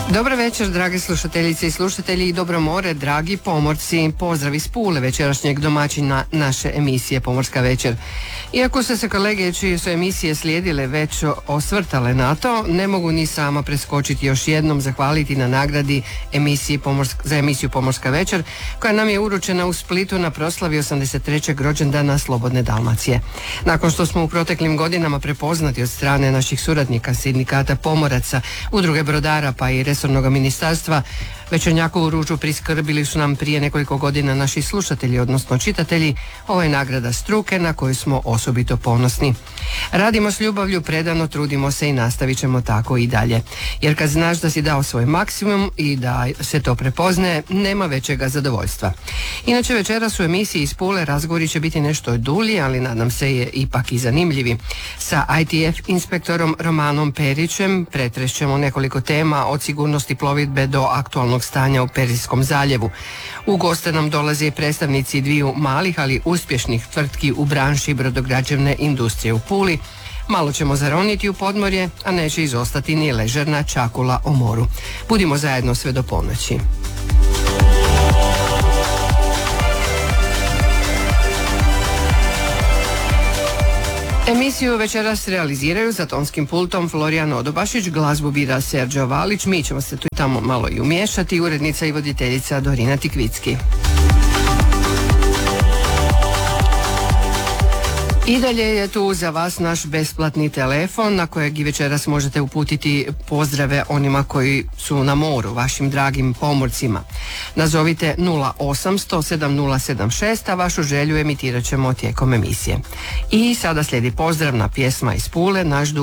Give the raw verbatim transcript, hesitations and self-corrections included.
Dobar večer, drage slušateljice i slušatelji, i dobro more, dragi pomorci. Pozdrav iz Pule, večerašnjeg domaćina naše emisije Pomorska večer. Iako su se kolege čije su emisije slijedile već osvrtale na to, ne mogu ni sama preskočiti još jednom zahvaliti na nagradi emisiji Pomorska, za emisiju Pomorska večer, koja nam je uručena u Splitu na proslavi osamdeset trećeg rođendana Slobodne Dalmacije. Nakon što smo u proteklim godinama prepoznati od strane naših suradnika, sindikata pomoraca, udruge brodara pa i resornog ministarstva, večernjakovu ruču priskrbili su nam prije nekoliko godina naši slušatelji, odnosno čitatelji. Ovo je nagrada struke na koju smo osobito ponosni. Radimo s ljubavlju, predano, trudimo se i nastavit ćemo tako i dalje. Jer kad znaš da si dao svoj maksimum i da se to prepoznaje, nema većega zadovoljstva. Inače, večeras u emisiji iz Pule razgovori će biti nešto dulji, ali nadam se je ipak i zanimljivi. Sa I T F inspektorom Romanom Perićem pretrešćemo nekoliko tema od sigurnosti plovidbe do aktualnog stanja u Perzijskom zaljevu. U goste nam dolaze predstavnici dviju malih, ali uspješnih tvrtki u branši brodograđevne industrije u Puli. Malo ćemo zaroniti u podmorje, a neće izostati ni ležerna čakula o moru. Budimo zajedno sve do ponoći. Emisiju večeras realiziraju za tonskim pultom Florijan Odobašić, glazbu bira Serđo Valić, mi ćemo se tu i tamo malo i umiješati, urednica i voditeljica Dorina Tikvicki. I dalje je tu za vas naš besplatni telefon na kojeg i večeras možete uputiti pozdrave onima koji su na moru, vašim dragim pomorcima. Nazovite nula osam sto sedam nula sedam šest, a vašu želju emitirat ćemo tijekom emisije. I sada slijedi pozdravna pjesma iz Pule, naš